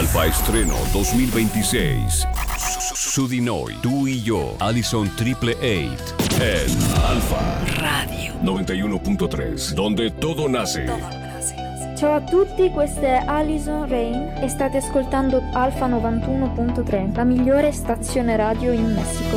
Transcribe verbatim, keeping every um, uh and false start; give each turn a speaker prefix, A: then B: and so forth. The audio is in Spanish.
A: Alfa Estreno dos mil veintiséis. Sudinoy, tú y yo, Allison Triple Eight. En Alfa Radio noventa y uno punto tres, donde todo nace.
B: Ciao a tutti, questa è Alison Rain e state ascoltando Alfa novantuno punto tre, la migliore stazione radio in Messico.